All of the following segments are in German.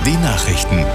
Die Nachrichten.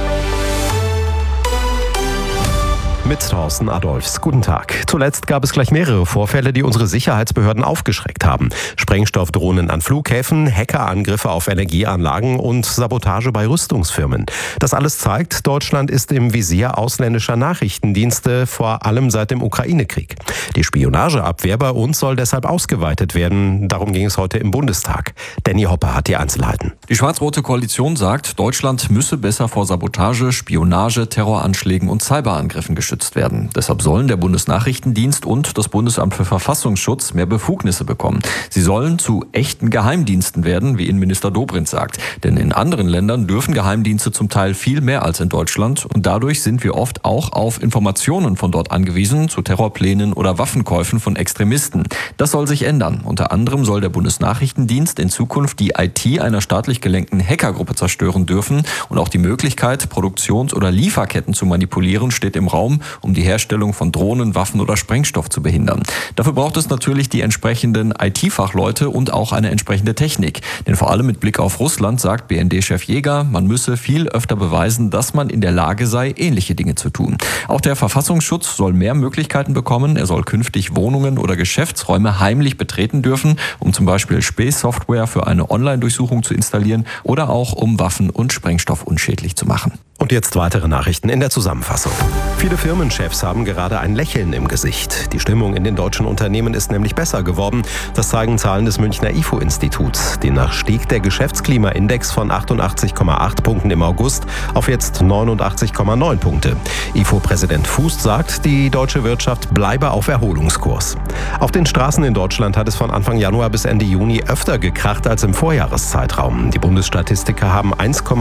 Mit Thorsten Adolfs. Guten Tag. Zuletzt gab es gleich mehrere Vorfälle, die unsere Sicherheitsbehörden aufgeschreckt haben. Sprengstoffdrohnen an Flughäfen, Hackerangriffe auf Energieanlagen und Sabotage bei Rüstungsfirmen. Das alles zeigt, Deutschland ist im Visier ausländischer Nachrichtendienste, vor allem seit dem Ukraine-Krieg. Die Spionageabwehr bei uns soll deshalb ausgeweitet werden. Darum ging es heute im Bundestag. Danny Hoppe hat die Einzelheiten. Die schwarz-rote Koalition sagt, Deutschland müsse besser vor Sabotage, Spionage, Terroranschlägen und Cyberangriffen geschützt werden. Deshalb sollen der Bundesnachrichtendienst und das Bundesamt für Verfassungsschutz mehr Befugnisse bekommen. Sie sollen zu echten Geheimdiensten werden, wie Innenminister Dobrindt sagt. Denn in anderen Ländern dürfen Geheimdienste zum Teil viel mehr als in Deutschland. Und dadurch sind wir oft auch auf Informationen von dort angewiesen, zu Terrorplänen oder Waffenkäufen von Extremisten. Das soll sich ändern. Unter anderem soll der Bundesnachrichtendienst in Zukunft die IT einer staatlich gelenkten Hackergruppe zerstören dürfen. Und auch die Möglichkeit, Produktions- oder Lieferketten zu manipulieren, steht im Raum, um die Herstellung von Drohnen, Waffen oder Sprengstoff zu behindern. Dafür braucht es natürlich die entsprechenden IT-Fachleute und auch eine entsprechende Technik. Denn vor allem mit Blick auf Russland sagt BND-Chef Jäger, man müsse viel öfter beweisen, dass man in der Lage sei, ähnliche Dinge zu tun. Auch der Verfassungsschutz soll mehr Möglichkeiten bekommen. Er soll künftig Wohnungen oder Geschäftsräume heimlich betreten dürfen, um zum Beispiel Spähsoftware für eine Online-Durchsuchung zu installieren oder auch um Waffen und Sprengstoff unschädlich zu machen. Und jetzt weitere Nachrichten in der Zusammenfassung. Viele Firmenchefs haben gerade ein Lächeln im Gesicht. Die Stimmung in den deutschen Unternehmen ist nämlich besser geworden. Das zeigen Zahlen des Münchner IFO-Instituts. Demnach stieg der Geschäftsklimaindex von 88,8 Punkten im August auf jetzt 89,9 Punkte. IFO-Präsident Fuß sagt, die deutsche Wirtschaft bleibe auf Erholungskurs. Auf den Straßen in Deutschland hat es von Anfang Januar bis Ende Juni öfter gekracht als im Vorjahreszeitraum. Die Bundesstatistiker haben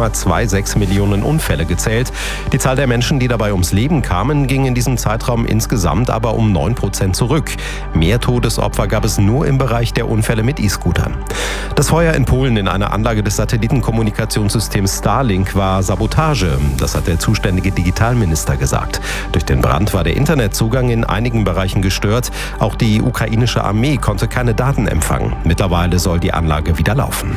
1,26 Millionen Unfälle gezählt. Die Zahl der Menschen, die dabei ums Leben kamen, ging in diesem Zeitraum insgesamt aber um 9% zurück. Mehr Todesopfer gab es nur im Bereich der Unfälle mit E-Scootern. Das Feuer in Polen in einer Anlage des Satellitenkommunikationssystems Starlink war Sabotage. Das hat der zuständige Digitalminister gesagt. Durch den Brand war der Internetzugang in einigen Bereichen gestört. Auch die ukrainische Armee konnte keine Daten empfangen. Mittlerweile soll die Anlage wieder laufen.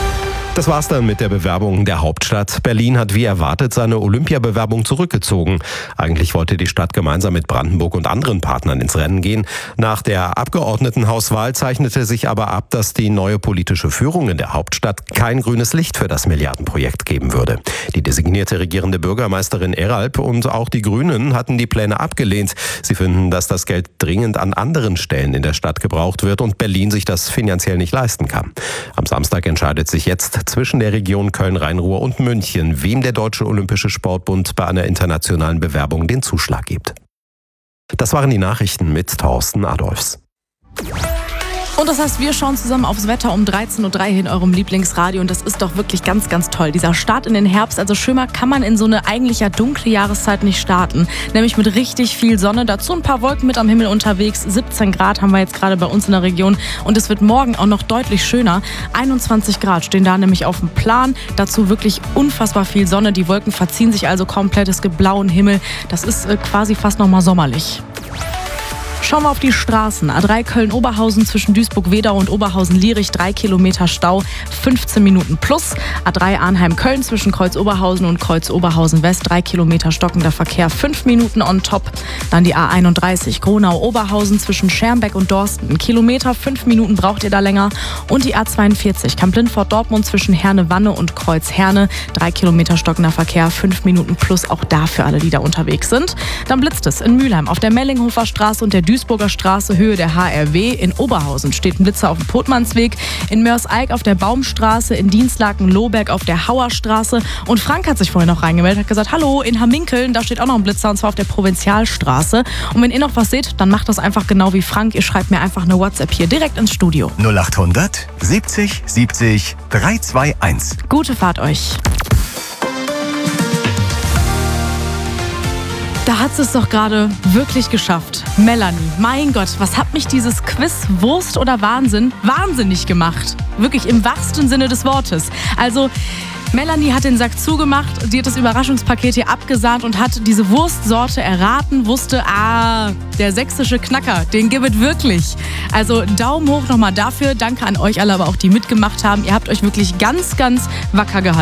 Das war's dann mit der Bewerbung der Hauptstadt. Berlin hat wie erwartet seine Olympiabewerbung zurückgezogen. Eigentlich wollte die Stadt gemeinsam mit Brandenburg und anderen Partnern ins Rennen gehen. Nach der Abgeordnetenhauswahl zeichnete sich aber ab, dass die neue politische Führung in der Hauptstadt kein grünes Licht für das Milliardenprojekt geben würde. Die designierte regierende Bürgermeisterin Eralp und auch die Grünen hatten die Pläne abgelehnt. Sie finden, dass das Geld dringend an anderen Stellen in der Stadt gebraucht wird und Berlin sich das finanziell nicht leisten kann. Am Samstag entscheidet sich jetzt zwischen der Region Köln-Rhein-Ruhr und München, wem der Deutsche Olympische Sportbund bei einer internationalen Bewerbung den Zuschlag gibt. Das waren die Nachrichten mit Thorsten Adolfs. Und das heißt, wir schauen zusammen aufs Wetter um 13.03 Uhr in eurem Lieblingsradio und das ist doch wirklich ganz, ganz toll. Dieser Start in den Herbst, also schöner kann man in so eine eigentlich ja dunkle Jahreszeit nicht starten. Nämlich mit richtig viel Sonne, dazu ein paar Wolken mit am Himmel unterwegs. 17 Grad haben wir jetzt gerade bei uns in der Region und es wird morgen auch noch deutlich schöner. 21 Grad stehen da nämlich auf dem Plan. Dazu wirklich unfassbar viel Sonne. Die Wolken verziehen sich also komplett. Es gibt blauen Himmel. Das ist quasi fast nochmal sommerlich. Schauen wir auf die Straßen. A3 Köln-Oberhausen zwischen Duisburg-Wedau und Oberhausen-Lierich 3 Kilometer Stau, 15 Minuten plus. A3 Arnheim-Köln zwischen Kreuz-Oberhausen und Kreuz-Oberhausen-West 3 Kilometer stockender Verkehr, 5 Minuten on top. Dann die A31 Gronau-Oberhausen zwischen Schermbeck und Dorsten. 1 Kilometer, 5 Minuten braucht ihr da länger. Und die A42 Kamp-Lindfort-Dortmund zwischen Herne-Wanne und Kreuz-Herne 3 Kilometer stockender Verkehr, 5 Minuten plus. Auch da für alle, die da unterwegs sind. Dann blitzt es in Mülheim auf der Mellinghofer Straße und der Duisburger Straße, Höhe der HRW. In Oberhausen steht ein Blitzer auf dem Potmannsweg. In Mörs-Eik auf der Baumstraße. In Dienstlaken-Lohberg auf der Hauerstraße. Und Frank hat sich vorhin noch reingemeldet, hat gesagt, hallo, in Hamminkeln, da steht auch noch ein Blitzer und zwar auf der Provinzialstraße. Und wenn ihr noch was seht, dann macht das einfach genau wie Frank. Ihr schreibt mir einfach eine WhatsApp hier direkt ins Studio. 0800 70 70 321. Gute Fahrt euch. Da hat sie es doch gerade wirklich geschafft. Melanie, mein Gott, was hat mich dieses Quiz Wurst oder Wahnsinn wahnsinnig gemacht. Wirklich im wahrsten Sinne des Wortes. Also Melanie hat den Sack zugemacht, die hat das Überraschungspaket hier abgesahnt und hat diese Wurstsorte erraten, wusste, der sächsische Knacker, den gibt es wirklich. Also Daumen hoch nochmal dafür. Danke an euch alle, aber auch die mitgemacht haben. Ihr habt euch wirklich ganz, ganz wacker gehalten.